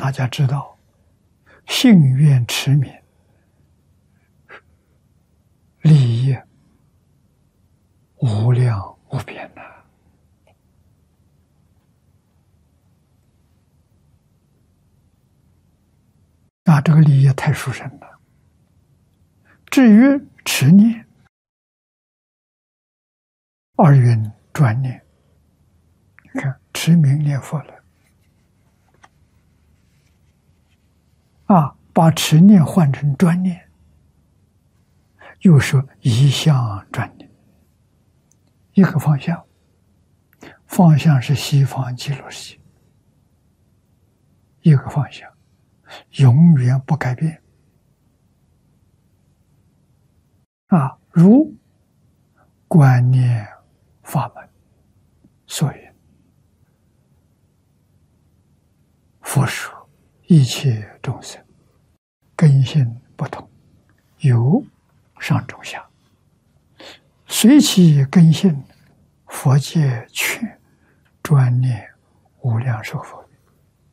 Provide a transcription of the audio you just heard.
大家知道，信愿持名利益无量无边呐。这个利益太殊胜了。至于持念，二云专念，你看持名念佛了，把持念换成专念，又说一向专念，一个方向，方向是西方极乐世界，一个方向，永远不改变。如观念法门所云，佛说一切众生根性不同，有上中下，随其根性，佛界劝专念无量寿佛。